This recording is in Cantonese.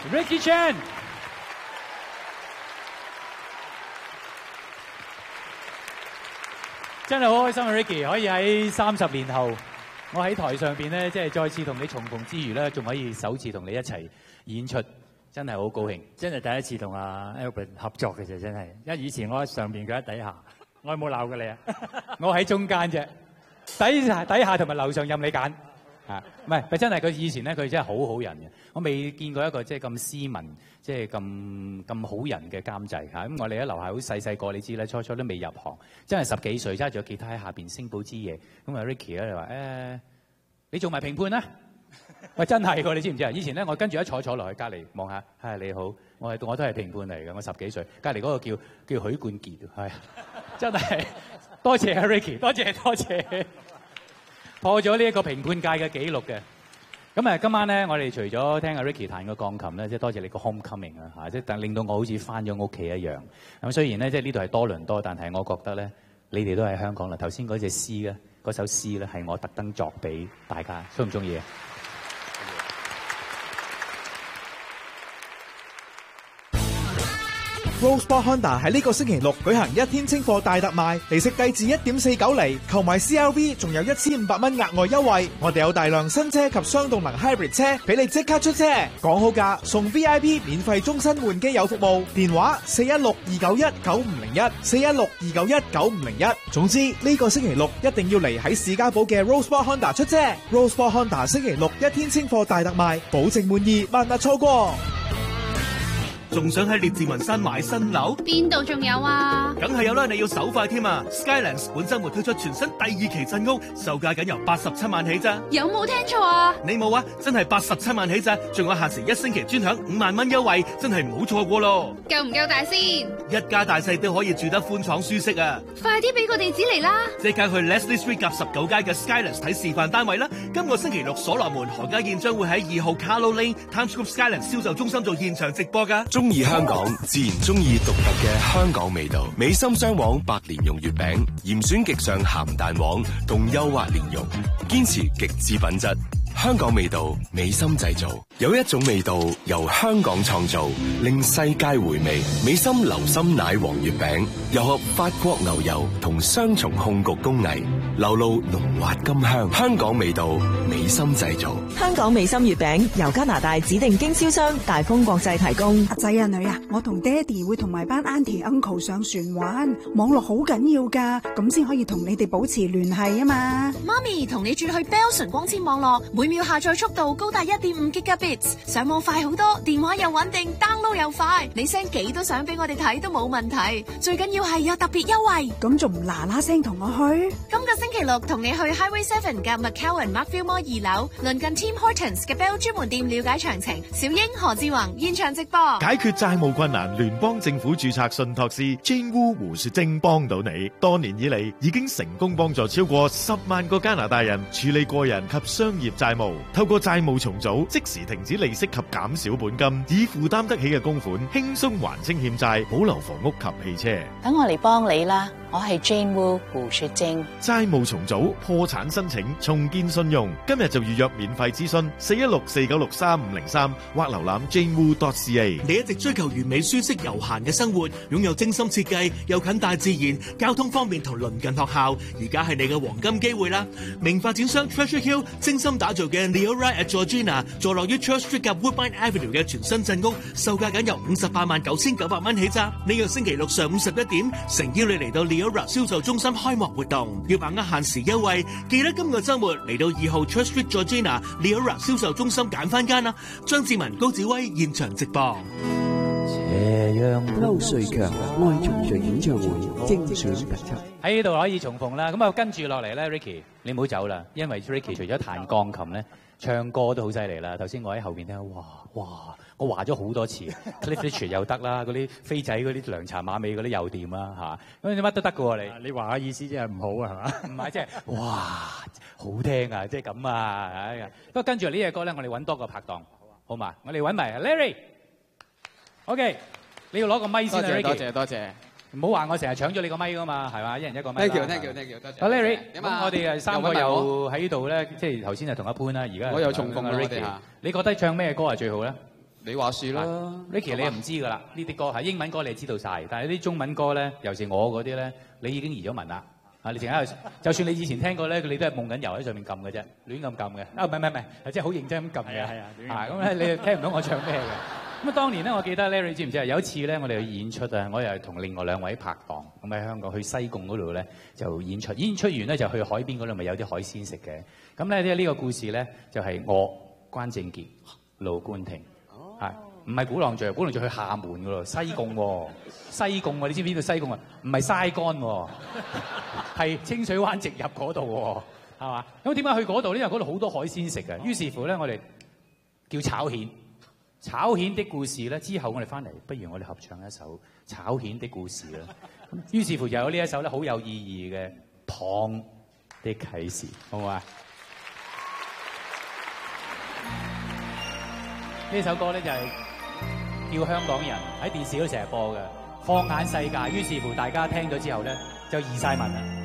Ricky Chan。真係好開心啊 ，Ricky 可以喺30年後，我喺台上邊咧，即係再次同你重逢之餘咧，仲可以首次同你一齊演出，真係好高興。 真係第一次同阿 Albert 合作嘅啫，真係。因為以前我喺上邊，佢喺底下，我有冇鬧過你啊？ 我喺中間啫，底下同埋樓上任你揀。啊，唔係，真係佢以前咧，佢真係好好人嘅。我未見過一個即係咁斯文，即係咁好人嘅監製嚇。咁我哋喺樓下好細個，你知啦，初都未入行，真係10幾歲，揸住個吉他喺下邊聲寶之夜。咁啊 Ricky 咧就話你做埋評判啦。喂，真係喎，你知唔知啊？以前咧，我跟住一坐落去隔離望下，你好，我都係評判嚟嘅，我10幾歲，隔離嗰個叫許冠傑，係真係多謝啊 Ricky， 多謝。破咗呢一個評判界嘅紀錄嘅。咁啊，今晚咧，我哋除咗聽阿 Ricky 彈個鋼琴咧，即係多謝你個 homecoming 啊嚇，即係令到我好似翻咗屋企一樣。咁雖然咧，即係呢度係多倫多，但係我覺得咧，你哋都係香港啦。頭先嗰隻詩咧，嗰首詩咧係我特登作俾大家，中唔中意啊？ Rosebud Honda 喺呢個星期六舉行1天清貨大特賣，利息低至 1.49 厘，購買 CRV 仲有1500蚊額外優惠。我哋有大量新車及雙動能 hybrid 車俾你即刻出車，講好價送 VIP 免費終身換機油服務，電話416-291-9501 416-291-9501。總之呢個星期六一定要嚟喺士嘉堡嘅 Rosebud Honda 出車。Rosebud Honda 星期六1天清貨大特賣，保證滿意，萬勿錯過。 仲想喺列治文山買新樓？ 邊度仲有啊？ 梗係有啦，你要手快添啊 ！Skylands 本週末推出全新第2期鎮屋，售價僅由87萬起咋？ 有冇聽錯啊？ 你冇啊，真係87萬起咋，仲有限時1星期專享5萬蚊優惠，真係唔好錯過咯！ 夠唔夠大先？ 一家大細都可以住得寬敞舒適啊！ 快啲俾個地址嚟啦！ 即刻去 Leslie Street 夾19街嘅 Skylands 睇示範單位啦！今個星期六所羅門何家燕將會喺2號 Carlo Lane Times Square Skylands 銷售中心做現場直播㗎。 中意香港，自然中意獨特嘅香港味道。美心雙黃白蓮蓉月餅，嚴選極上鹹蛋黃同幼滑蓮蓉，堅持極致品質。香港味道，美心製造。有一種味道由香港創造，令世界回味。美心流心奶黃月餅，又合法國牛油同雙重控焗工藝，流露濃滑甘香。香港味道，美心製造。 香港美心月餅由加拿大指定經銷商大豐國際提供。 阿仔啊女啊，我同爹哋會同埋班 auntie uncle 上船玩，網絡好緊要噶，咁先可以同你哋保持聯繫啊嘛。 媽咪同你轉去 Bell 純光纖網絡，每秒下載速度高達1.5 Gigabits， 上網快好多，電話又穩定 ，download 又快，你 send 幾多相俾我哋睇都冇問題。最緊要係有特別優惠， 咁仲唔嗱嗱聲同我去？ 今個星期六同你去 Highway 7嘅 McCowan Markville Mall 2樓，鄰近 Tim Hortons 嘅 Bell 專門店了解詳情。小英何志宏現場直播。 解決債務困難，聯邦政府註冊信託師 Jane Wu 胡雪晶幫到你。多年以嚟，已經成功幫助超過10萬個加拿大人處理個人及商業債務。透過債務重組，即時停止利息及減少本金，以負擔得起嘅供款，輕鬆還清欠債，保留房屋及汽車。 等我嚟幫你啦，我係 Jane Wu 胡雪晶。 債務重組、破產申請、重建信用，今日就預約免費諮詢416-496-3503或瀏覽 janewu.ca。 你一直追求完美、舒適、悠閒嘅生活，擁有精心設計又近大自然，交通方便同鄰近學校，而家係你嘅黃金機會啦！名發展商 Treasure Hill 精心打造嘅 Leora at Georgina， 坐落於 Church Street 及 Woodbine Avenue 嘅全新鎮屋，售價僅由589900蚊起咋。呢個星期六上午11點，誠邀你嚟到 Leora 銷售中心開幕活動，要把握限時優惠，記得今個週末嚟到2號 Church Street Georgina Leora 銷售中心揀翻間啦！張志文、高子威現場直播。 歐瑞強愛重聚演唱會精選特輯喺呢度可以重逢啦。咁啊，跟住落嚟咧 ，Ricky 你唔好走啦，因為 Ricky 除咗彈鋼琴咧，唱歌都好犀利啦。頭先我喺後邊聽，哇，我話咗好多次，Cliff Richard 又得啦，嗰啲飛仔嗰啲涼茶馬尾嗰啲又掂啦嚇，咁你乜都得嘅喎你話嘅意思即係唔好啊係嘛？ 唔係即係哇好聽啊，即係咁啊，不過跟住呢隻歌咧，我哋揾多個拍檔，好嘛？我哋揾埋 Larry。OK， 你要攞個咪先啊 ，Ricky。 多謝。 唔好話我成日搶咗你個咪噶嘛，係嘛？一人一個咪。 Thank you，多謝。 阿 Larry， 咁我哋3個又喺度咧，即係頭先係同一潘啦，而家我又重逢啦， Ricky。你覺得唱咩歌係最好咧？ 你話事啦 ，Ricky 你又唔知㗎啦，呢啲歌係英文歌你係知道晒，但係啲中文歌咧，尤其是我嗰啲咧，你已經移咗民啦。啊，你淨係就算你以前聽過咧，你都係夢緊遊喺上面撳嘅啫，亂咁撳嘅。啊，唔係，係即係好認真咁撳嘅。係咁咧，你聽唔到我唱咩嘅。咁啊，當年咧，我記得 Larry 知唔知啊？有一次咧，我哋去演出啊，我又係同另外2位拍檔咁喺香港去西貢嗰度咧就演出，演出完咧就去海邊嗰度咪有啲海鮮食嘅。咁咧呢個故事咧就係我關正傑、盧冠廷，係唔係鼓浪嶼？鼓浪嶼去廈門噶咯，西貢喎，西貢喎，你知唔知邊度西貢啊？唔係西貢喎，係清水灣直入嗰度喎，係嘛？咁點解去嗰度呢？因為嗰度好多海鮮食嘅。於是乎咧，我哋叫炒蜆。炒蜆的故事咧，之後我哋翻嚟，不如我哋合唱一首炒蜆的故事啦。於是乎就有呢一首咧好有意義嘅《糖的啟示》，好唔好啊？呢首歌咧就係叫香港人喺電視都成日播嘅《放眼世界》，於是乎大家聽咗之後咧就移晒民啦。